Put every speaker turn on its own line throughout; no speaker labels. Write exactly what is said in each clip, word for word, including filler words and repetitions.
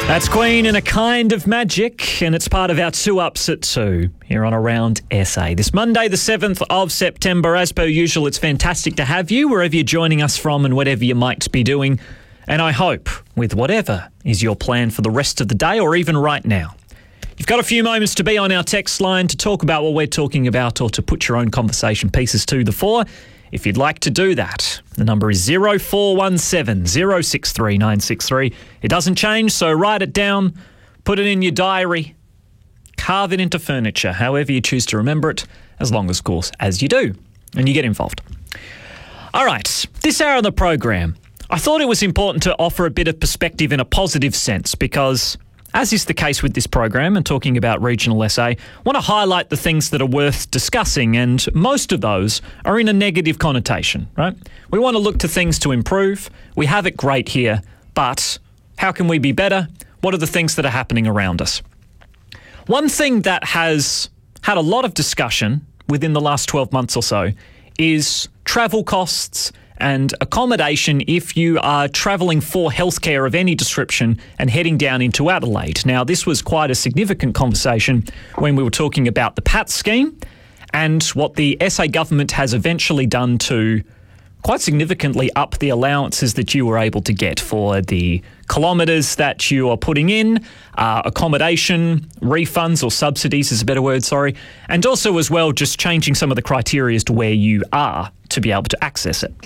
That's Queen and a Kind of Magic, and it's part of our two ups at two here on Around S A. This Monday, the seventh of September, as per usual, it's fantastic to have you wherever you're joining us from and whatever you might be doing. And I hope, with whatever is your plan for the rest of the day or even right now, you've got a few moments to be on our text line to talk about what we're talking about or to put your own conversation pieces to the fore. If you'd like to do that, the number is zero four one seven, zero six three, nine six three. It doesn't change, so write it down, put it in your diary, carve it into furniture, however you choose to remember it, as long, of course, as you do, and you get involved. All right, this hour of the program, I thought it was important to offer a bit of perspective in a positive sense because, as is the case with this program and talking about regional S A, I want to highlight the things that are worth discussing, and most of those are in a negative connotation, right? We want to look to things to improve. We have it great here, but how can we be better? What are the things that are happening around us? One thing that has had a lot of discussion within the last twelve months or so is travel costs and accommodation if you are travelling for healthcare of any description and heading down into Adelaide. Now, this was quite a significant conversation when we were talking about the P A T scheme and what the S A government has eventually done to quite significantly up the allowances that you were able to get for the kilometres that you are putting in, uh, accommodation, refunds or subsidies is a better word, sorry, and also as well just changing some of the criteria as to where you are to be able to access it.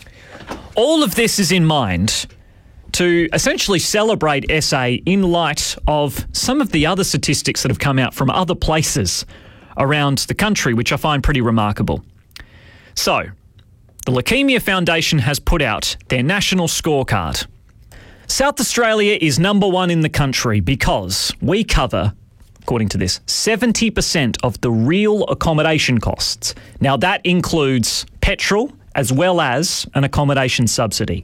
All of this is in mind to essentially celebrate S A in light of some of the other statistics that have come out from other places around the country, which I find pretty remarkable. So, the Leukaemia Foundation has put out their national scorecard. South Australia is number one in the country because we cover, according to this, seventy percent of the real accommodation costs. Now, that includes petrol, as well as an accommodation subsidy.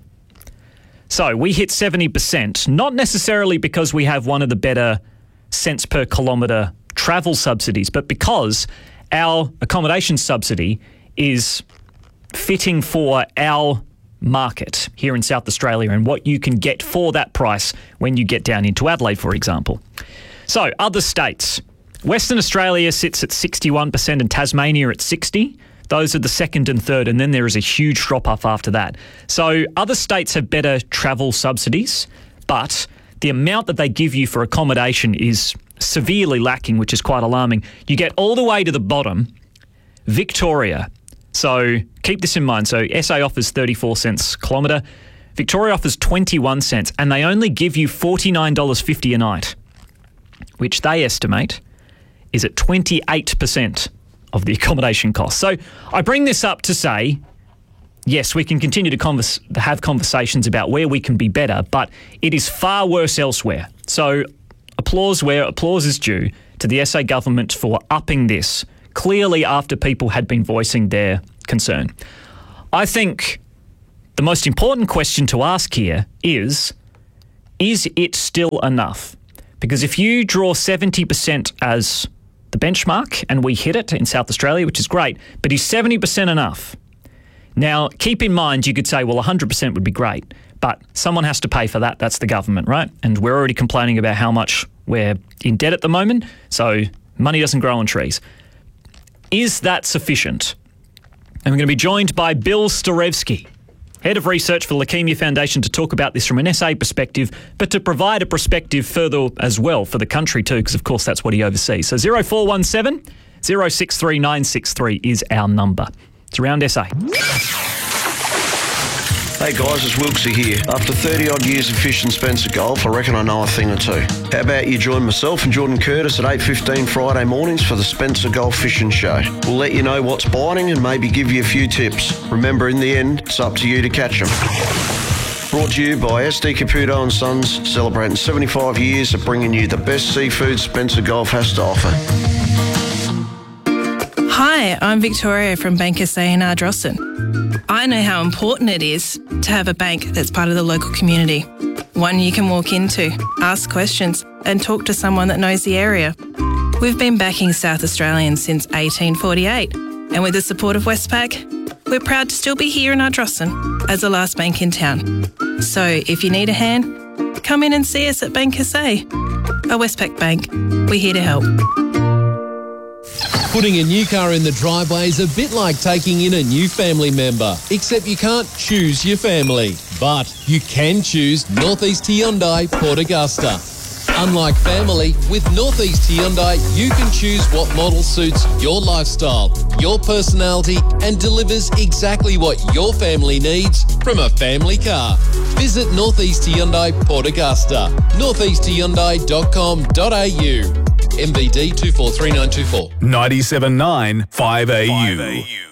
So we hit seventy percent, not necessarily because we have one of the better cents per kilometre travel subsidies, but because our accommodation subsidy is fitting for our market here in South Australia and what you can get for that price when you get down into Adelaide, for example. So other states, Western Australia sits at sixty-one percent and Tasmania at sixty percent. Those are the second and third, and then there is a huge drop-off after that. So other states have better travel subsidies, but the amount that they give you for accommodation is severely lacking, which is quite alarming. You get all the way to the bottom, Victoria. So keep this in mind. So S A offers thirty-four cents a kilometre. Victoria offers twenty-one cents, and they only give you forty-nine dollars fifty a night, which they estimate is at twenty-eight percent of the accommodation costs. So I bring this up to say, yes, we can continue to converse, have conversations about where we can be better, but it is far worse elsewhere. So applause where applause is due to the S A government for upping this, clearly after people had been voicing their concern. I think the most important question to ask here is, is it still enough? Because if you draw seventy percent as the benchmark, and we hit it in South Australia, which is great, but is seventy percent enough? Now, keep in mind, you could say, well, one hundred percent would be great, but someone has to pay for that. That's the government, right? And we're already complaining about how much we're in debt at the moment, so money doesn't grow on trees. Is that sufficient? And we're going to be joined by Bill Starevsky, Head of Research for the Leukaemia Foundation, to talk about this from an S A perspective, but to provide a perspective further as well for the country too, because of course that's what he oversees. So zero four one seven, zero six three, nine six three is our number. It's Around S A.
Hey guys, it's Wilksy here. After thirty odd years of fishing Spencer Golf, I reckon I know a thing or two. How about you join myself and Jordan Curtis at eight fifteen Friday mornings for the Spencer Golf Fishing Show. We'll let you know what's biting and maybe give you a few tips. Remember, in the end, it's up to you to catch them. Brought to you by S D Caputo and Sons, celebrating seventy-five years of bringing you the best seafood Spencer Golf has to offer.
Hi, I'm Victoria from Bank S A in Ardrossan. I know how important it is to have a bank that's part of the local community. One you can walk into, ask questions, and talk to someone that knows the area. We've been backing South Australians since eighteen forty-eight, and with the support of Westpac, we're proud to still be here in Ardrossan as the last bank in town. So if you need a hand, Come in and see us at Bank S A. A Westpac Bank. We're here to help.
Putting a new car in the driveway is a bit like taking in a new family member, except you can't choose your family. But you can choose North East Hyundai Port Augusta. Unlike family, with North East Hyundai, you can choose what model suits your lifestyle, your personality, and delivers exactly what your family needs from a family car. Visit North East Hyundai Port Augusta, north east hyundai dot com dot a u. M B D two four three nine two four.
ninety-seven point nine five A U.